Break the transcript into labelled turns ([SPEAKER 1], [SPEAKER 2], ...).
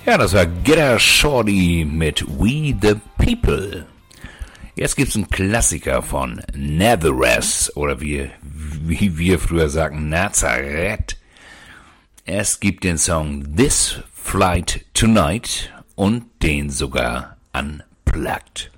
[SPEAKER 1] Ja, das war Get a Shorty mit We the People. Jetzt gibt's einen Klassiker von Nazareth oder wie wir früher sagen, Nazareth. Es gibt den Song This Flight Tonight und den sogar unplugged.